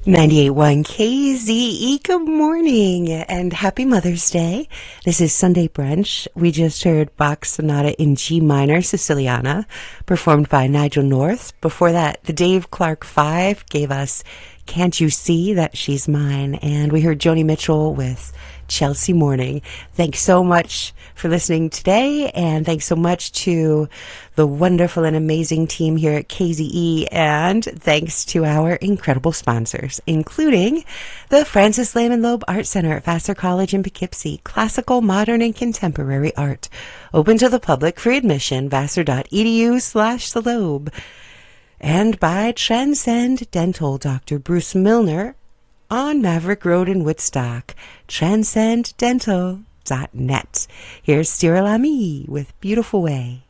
98.1 KZE, good morning and happy Mother's Day. This is Sunday Brunch. We just heard Bach Sonata in G minor, Siciliana, performed by Nigel North. Before that, the Dave Clark Five gave us Can't You See That She's Mine? And we heard Joni Mitchell with Chelsea Morning. Thanks so much for listening today, and thanks so much to the wonderful and amazing team here at KZE, and thanks to our incredible sponsors, including the Francis Lehman Loeb Art Center at Vassar College in Poughkeepsie, classical, modern, and contemporary art. Open to the public, free admission, vassar.edu/the Loeb. And by Transcend Dental, Dr. Bruce Milner, on Maverick Road in Woodstock, transcenddental.net. Here's Cyril Ami with Beautiful Way.